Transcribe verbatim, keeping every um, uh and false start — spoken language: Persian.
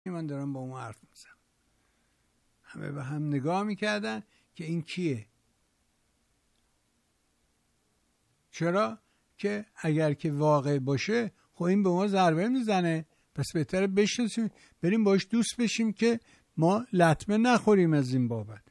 من دارم با اون حرف میزنم. همه به هم نگاه میکردن که این کیه. چرا؟ که اگر که واقع باشه خب این به ما ضربه میزنه، پس بهتره بشناسیم، بریم باش دوست بشیم که ما لطمه نخوریم از این بابت.